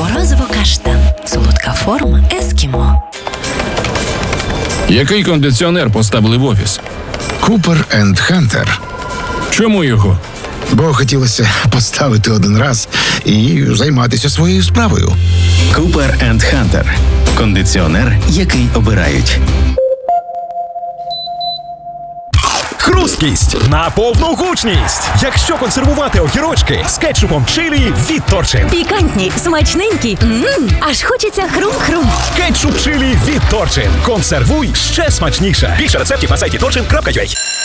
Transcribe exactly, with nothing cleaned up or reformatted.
Морозиво-каштан. Солодка форма ескімо. Який кондиціонер поставили в офіс? Купер енд Хантер. Чому його? Бо хотілося поставити один раз і займатися своєю справою. Купер енд Хантер. Кондиціонер, який обирають. Хрусткість на повну гучність. Якщо консервувати огірочки з кетчупом чилі від Торчин. Пікантні, смачненькі. Ммм, аж хочеться хрум-хрум. Кетчуп чилі від Торчин. Консервуй ще смачніше. Більше рецептів на сайті торчин крапка ю а.